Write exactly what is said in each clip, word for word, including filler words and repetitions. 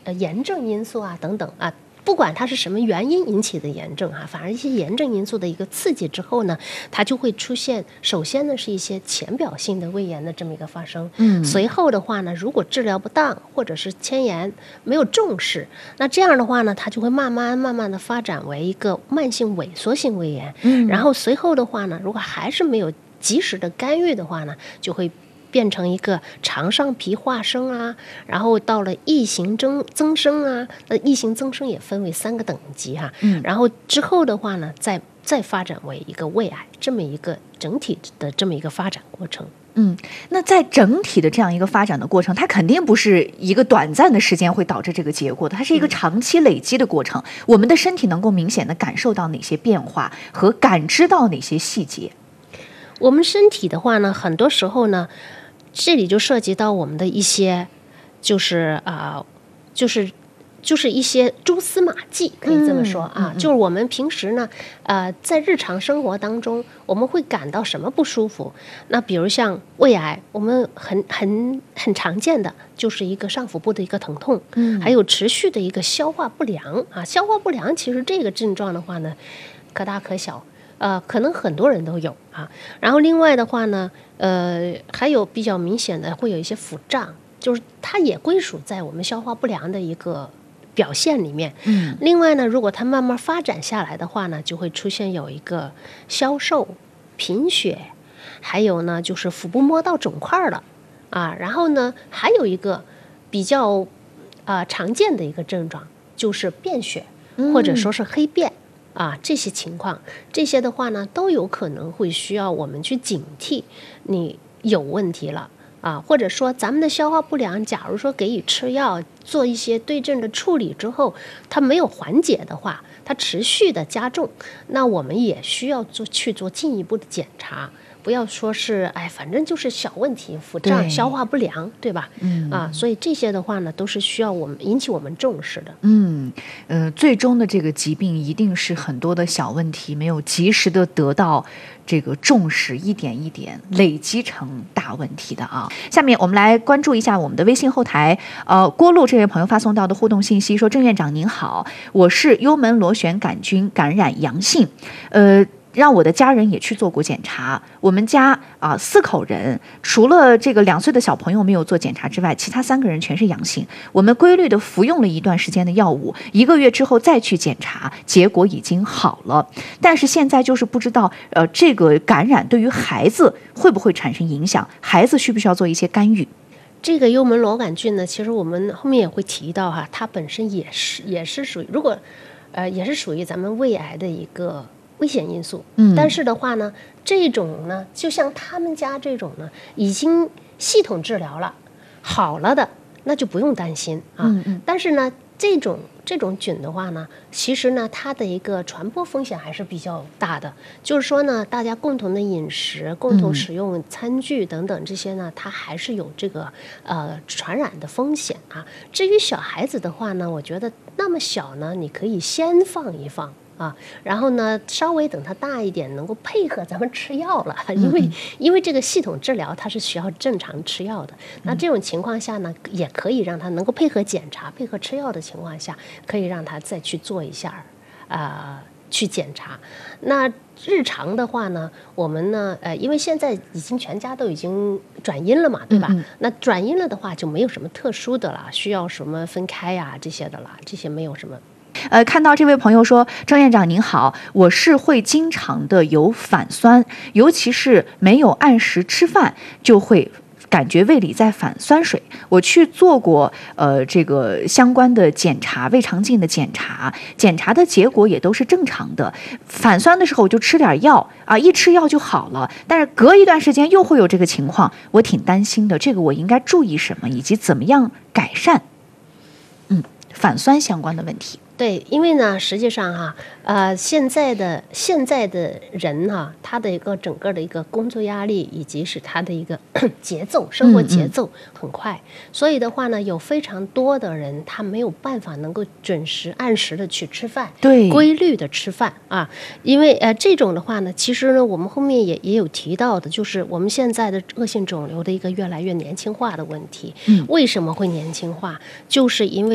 呃炎症因素啊等等啊。不管它是什么原因引起的炎症哈、啊，反而一些炎症因素的一个刺激之后呢，它就会出现，首先呢是一些浅表性的胃炎的这么一个发生，嗯，随后的话呢，如果治疗不当或者是迁延没有重视，那这样的话呢，它就会慢慢慢慢的发展为一个慢性萎缩性胃炎，嗯，然后随后的话呢，如果还是没有及时的干预的话呢，就会变成一个肠上皮化生啊，然后到了异型增增生啊，那异型增生也分为三个等级哈、啊，嗯，然后之后的话呢，再再发展为一个胃癌这么一个整体的这么一个发展过程。 嗯，那在整体的这样一个发展的过程，它肯定不是一个短暂的时间会导致这个结果的，它是一个长期累积的过程。嗯、我们的身体能够明显的感受到哪些变化和感知到哪些细节？ 我们身体的话呢，很多时候呢。这里就涉及到我们的一些，就是啊、呃，就是就是一些蛛丝马迹，可以这么说啊。嗯嗯嗯、就是我们平时呢，呃，在日常生活当中，我们会感到什么不舒服？那比如像胃癌，我们很很很常见的就是一个上腹部的一个疼痛，嗯，还有持续的一个消化不良啊。消化不良其实这个症状的话呢，可大可小。呃，可能很多人都有啊。然后另外的话呢，呃，还有比较明显的会有一些腹胀，就是它也归属在我们消化不良的一个表现里面。嗯。另外呢，如果它慢慢发展下来的话呢，就会出现有一个消瘦、贫血，还有呢就是腹部摸到肿块了啊。然后呢，还有一个比较啊、呃、常见的一个症状就是便血，或者说是黑便。嗯啊，这些情况，这些的话呢，都有可能会需要我们去警惕，你有问题了啊，或者说咱们的消化不良，假如说给予吃药，做一些对症的处理之后，它没有缓解的话，它持续的加重，那我们也需要做去做进一步的检查。不要说是哎，反正就是小问题，腹胀、消化不良，对吧？嗯啊，所以这些的话呢，都是需要我们引起我们重视的。 嗯呃，最终的这个疾病一定是很多的小问题没有及时的得到这个重视，一点一点累积成大问题的啊。下面我们来关注一下我们的微信后台，呃，郭路这位朋友发送到的互动信息说：郑院长您好，我是幽门螺旋杆菌感染阳性，呃。让我的家人也去做过检查，我们家啊四口人，除了这个两岁的小朋友没有做检查之外，其他三个人全是阳性。我们规律的服用了一段时间的药物，一个月之后再去检查，结果已经好了。但是现在就是不知道，呃，这个感染对于孩子会不会产生影响？孩子需不需要做一些干预？ 这个幽门螺杆菌呢，其实我们后面也会提到哈，它本身也是也是属于，如果呃也是属于咱们胃癌的一个危险因素，嗯，但是的话呢，这种呢，就像他们家这种呢，已经系统治疗了，好了的，那就不用担心啊。嗯嗯。但是呢，这种这种菌的话呢，其实呢，它的一个传播风险还是比较大的。就是说呢，大家共同的饮食、共同使用餐具等等这些呢，它还是有这个呃传染的风险啊。至于小孩子的话呢，我觉得那么小呢，你可以先放一放。啊，然后呢，稍微等它大一点，能够配合咱们吃药了，因为因为这个系统治疗它是需要正常吃药的。那这种情况下呢，也可以让它能够配合检查、配合吃药的情况下，可以让它再去做一下，啊、呃，去检查。那日常的话呢，我们呢，呃，因为现在已经全家都已经转阴了嘛，对吧？嗯嗯那转阴了的话，就没有什么特殊的了，需要什么分开呀、啊、这些的啦，这些没有什么。 呃，看到这位朋友说，郑院长您好，我是会经常的有反酸，尤其是没有按时吃饭，就会感觉胃里在反酸水。我去做过呃这个相关的检查，胃肠镜的检查，检查的结果也都是正常的。反酸的时候我就吃点药啊，一吃药就好了，但是隔一段时间又会有这个情况，我挺担心的。这个我应该注意什么，以及怎么样改善？嗯，反酸相关的问题。 对，因为呢，实际上哈，呃，现在的现在的人哈，他的一个整个的一个工作压力，以及是他的一个节奏，生活节奏很快，嗯嗯所以的话呢，有非常多的人他没有办法能够准时按时的去吃饭， 对， 规律的吃饭啊，因为呃这种的话呢，其实呢，我们后面也也有提到的，就是我们现在的恶性肿瘤的一个越来越年轻化的问题。嗯，为什么会年轻化？就是因为。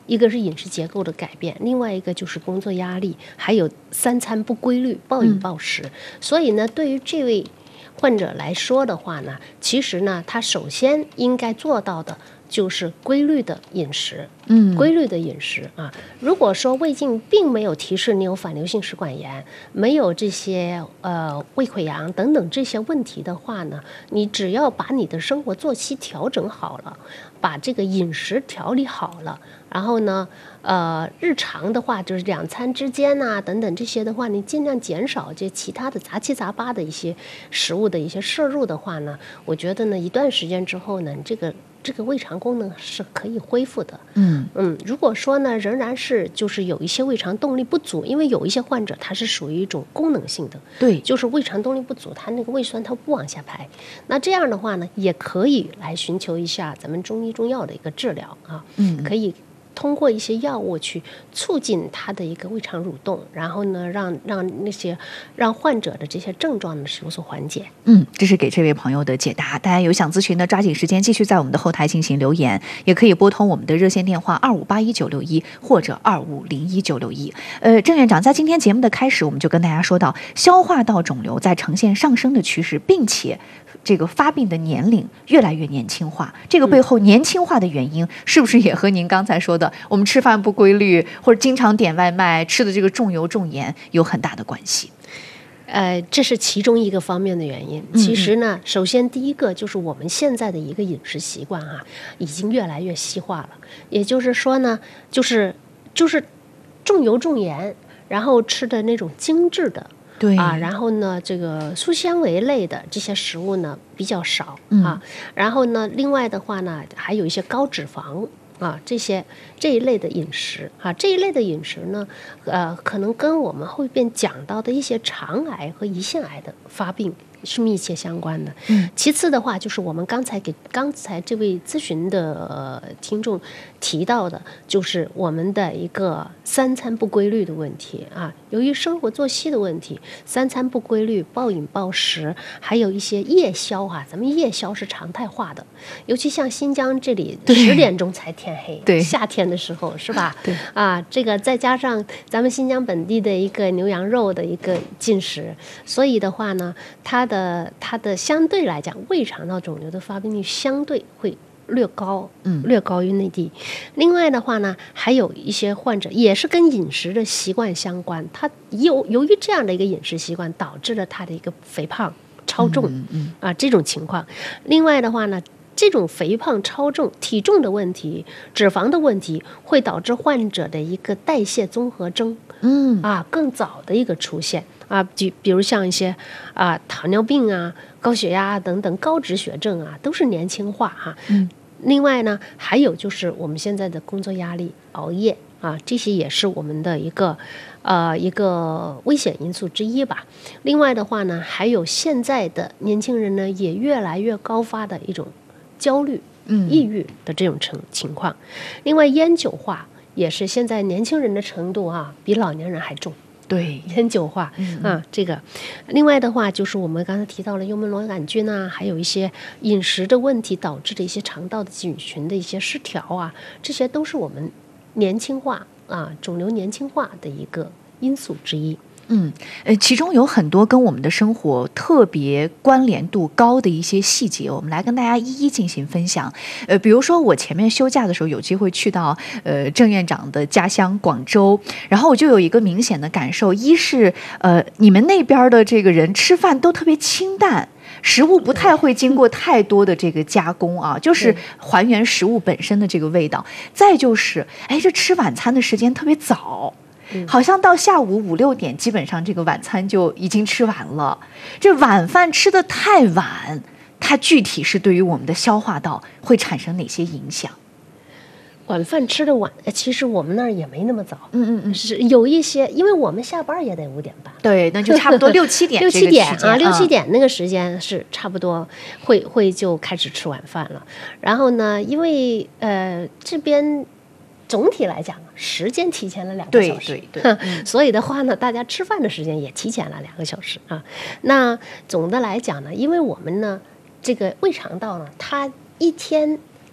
一个是饮食结构的改变，另外一个就是工作压力，还有三餐不规律、暴饮暴食。嗯、所以呢，对于这位患者来说的话呢，其实呢，他首先应该做到的就是规律的饮食，嗯，规律的饮食啊。如果说胃镜并没有提示你有反流性食管炎，没有这些呃胃溃疡等等这些问题的话呢，你只要把你的生活作息调整好了，把这个饮食调理好了，然后呢，呃，日常的话就是两餐之间呐、啊、等等这些的话，你尽量减少这其他的杂七杂八的一些食物的一些摄入的话呢，我觉得呢，一段时间之后呢，你这个。这个胃肠功能是可以恢复的。嗯嗯，如果说呢，仍然是就是有一些胃肠动力不足，因为有一些患者他是属于一种功能性的， 对， 就是胃肠动力不足，他那个胃酸它不往下排。那这样的话呢，也可以来寻求一下咱们中医中药的一个治疗啊，嗯，可以。通过一些药物去促进他的一个胃肠蠕动，然后呢，让让那些让患者的这些症状呢是有所缓解。 嗯，这是给这位朋友的解答。大家有想咨询的，抓紧时间继续在我们的后台进行留言，也可以拨通我们的热线电话二五八一九六一或者二五零一九六一。呃，郑院长，在今天节目的开始，我们就跟大家说到，消化道肿瘤在呈现上升的趋势，并且这个发病的年龄越来越年轻化。这个背后年轻化的原因，是不是也和您刚才说的我们吃饭不规律，或者经常点外卖，吃的这个重油重盐有很大的关系？ 呃，这是其中一个方面的原因。其实呢，嗯嗯首先第一个就是我们现在的一个饮食习惯哈、啊，已经越来越西化了。也就是说呢，就是就是重油重盐，然后吃的那种精致的。 对啊，然后呢，这个粗纤维类的这些食物呢比较少、嗯、啊，然后呢，另外的话呢，还有一些高脂肪啊，这些这一类的饮食啊，这一类的饮食呢，呃，可能跟我们后边讲到的一些肠癌和胰腺癌的发病是密切相关的。嗯，其次的话，就是我们刚才给刚才这位咨询的、呃、听众提到的，就是我们的一个三餐不规律的问题啊。由于生活作息的问题，三餐不规律、暴饮暴食，还有一些夜宵啊，咱们夜宵是常态化的，尤其像新疆这里十点钟才天黑， 对， 夏天的时候是吧？ 对啊，这个再加上咱们新疆本地的一个牛羊肉的一个进食，所以的话呢，它的它的相对来讲，胃肠道肿瘤的发病率相对会略高，嗯，略高于内地。另外的话呢，还有一些患者也是跟饮食的习惯相关，他由由于这样的一个饮食习惯，导致了他的一个肥胖、超重，嗯嗯啊这种情况。另外的话呢，这种肥胖、超重、体重的问题、脂肪的问题，会导致患者的一个代谢综合征，嗯啊更早的一个出现。啊，比比如像一些啊糖尿病啊、高血压啊等等高脂血症啊，都是年轻化哈、啊。嗯。另外呢，还有就是我们现在的工作压力、熬夜啊，这些也是我们的一个呃一个危险因素之一吧。另外的话呢，还有现在的年轻人呢，也越来越高发的一种焦虑、嗯、抑郁的这种情情况。另外，烟酒化也是现在年轻人的程度啊，比老年人还重。 对， 烟酒化、嗯、啊，这个。另外的话，就是我们刚才提到了幽门螺杆菌啊，还有一些饮食的问题导致的一些肠道的菌群的一些失调啊，这些都是我们年轻化啊，肿瘤年轻化的一个因素之一。 嗯，呃，其中有很多跟我们的生活特别关联度高的一些细节，我们来跟大家一一进行分享。呃，比如说我前面休假的时候有机会去到呃郑院长的家乡广州，然后我就有一个明显的感受，一是呃你们那边的这个人吃饭都特别清淡。食物不太会经过太多的这个加工啊，就是还原食物本身的这个味道。再就是，哎，这吃晚餐的时间特别早。好像到下午五六点，基本上这个晚餐就已经吃完了。这晚饭吃得太晚，它具体是对于我们的消化道会产生哪些影响？ 晚饭吃的晚，其实我们那儿也没那么早。 嗯嗯嗯， 是有一些，因为我们下班也得五点半。 对，那就差不多六七点。 六七点啊，六七点那个时间是差不多会会就开始吃晚饭了。然后呢，因为呃这边。总体来讲，时间提前了两个小时， 对对对、嗯， 所以的话呢，大家吃饭的时间也提前了两个小时啊。那总的来讲呢，因为我们呢，这个胃肠道呢，它一天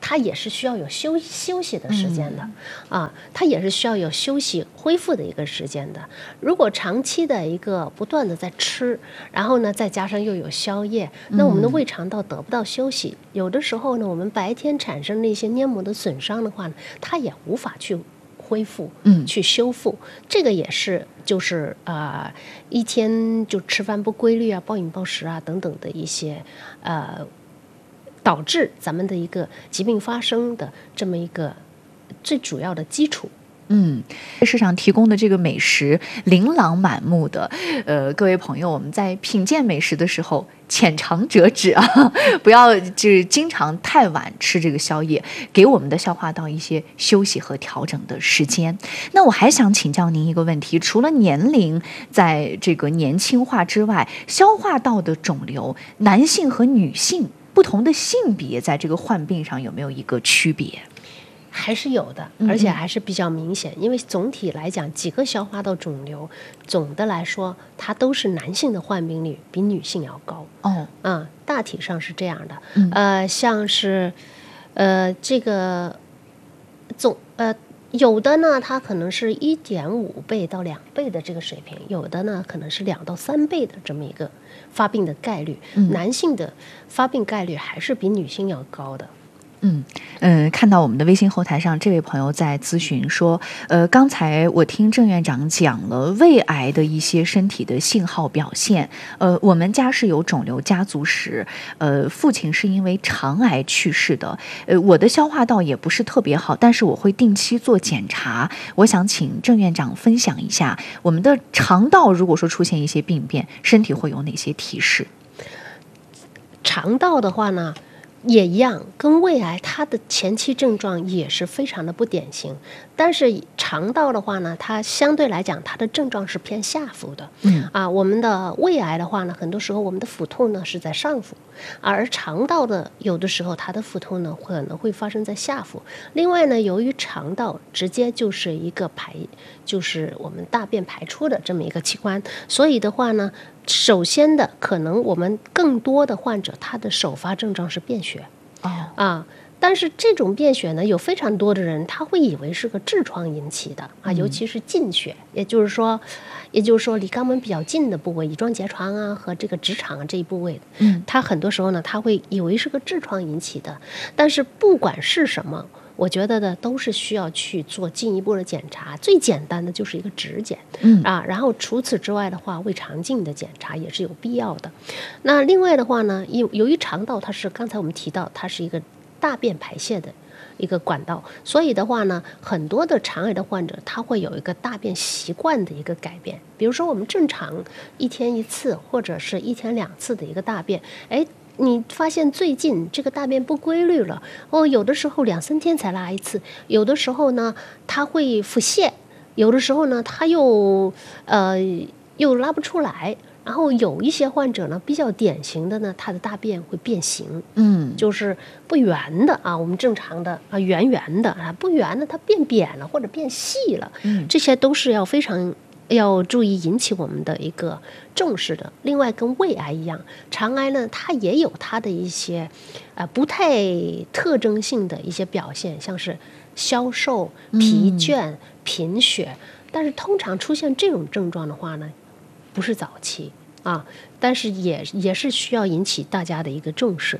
它也是需要有休休息的时间的、嗯、啊，它也是需要有休息恢复的一个时间的。如果长期的一个不断的在吃，然后呢再加上又有宵夜，那我们的胃肠道得不到休息、嗯、有的时候呢我们白天产生的一些黏膜的损伤的话呢，它也无法去恢复，嗯，去修复，这个也是就是啊、呃，一天就吃饭不规律啊，暴饮暴食啊等等的一些呃，导致咱们的一个疾病发生的这么一个最主要的基础。 嗯，市场提供的这个美食琳琅满目的，呃，各位朋友，我们在品鉴美食的时候浅尝辄止啊，不要就是经常太晚吃这个宵夜，给我们的消化道一些休息和调整的时间。那我还想请教您一个问题，除了年龄在这个年轻化之外，消化道的肿瘤，男性和女性不同的性别在这个患病上有没有一个区别？ 还是有的，而且还是比较明显、嗯、因为总体来讲几个消化道肿瘤总的来说它都是男性的患病率比女性要高哦，嗯，大体上是这样的、嗯、呃，像是呃这个总呃有的呢它可能是一点五倍到两倍的这个水平，有的呢可能是两到三倍的这么一个发病的概率、嗯、男性的发病概率还是比女性要高的。 嗯嗯、呃，看到我们的微信后台上，这位朋友在咨询说，呃，刚才我听郑院长讲了胃癌的一些身体的信号表现，呃，我们家是有肿瘤家族史，呃，父亲是因为肠癌去世的，呃，我的消化道也不是特别好，但是我会定期做检查，我想请郑院长分享一下，我们的肠道如果说出现一些病变，身体会有哪些提示？ 肠道的话呢？也一样，跟胃癌它的前期症状也是非常的不典型，但是肠道的话呢，它相对来讲它的症状是偏下腹的。嗯啊，我们的胃癌的话呢，很多时候我们的腹痛呢是在上腹，而肠道的有的时候它的腹痛呢可能会发生在下腹。另外呢，由于肠道直接就是一个排，就是我们大便排出的这么一个器官，所以的话呢。首先的可能我们更多的患者他的首发症状是便血、哦、啊，但是这种便血呢有非常多的人他会以为是个痔疮引起的啊，尤其是近血、嗯、也就是说也就是说离肛门比较近的部位，乙状结肠啊和这个直肠啊这一部位，嗯，他很多时候呢他会以为是个痔疮引起的，但是不管是什么我觉得呢，都是需要去做进一步的检查。最简单的就是一个指检，嗯啊，然后除此之外的话，胃肠镜的检查也是有必要的。那另外的话呢，由由于肠道它是刚才我们提到，它是一个大便排泄的一个管道，所以的话呢，很多的肠癌的患者他会有一个大便习惯的一个改变。比如说我们正常一天一次或者是一天两次的一个大便，哎。你发现最近这个大便不规律了哦，有的时候两三天才拉一次，有的时候呢它会腹泻，有的时候呢它又呃又拉不出来，然后有一些患者呢比较典型的呢，他的大便会变形，嗯，就是不圆的啊，我们正常的啊圆圆的啊，不圆的它变扁了或者变细了，嗯，这些都是要非常。要注意引起我们的一个重视的。另外跟胃癌一样，肠癌呢它也有它的一些呃不太特征性的一些表现，像是消瘦、疲倦、贫血，但是通常出现这种症状的话呢不是早期啊，但是也也是需要引起大家的一个重视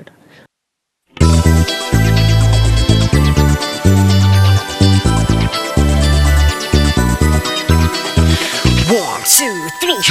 的。One, two, three.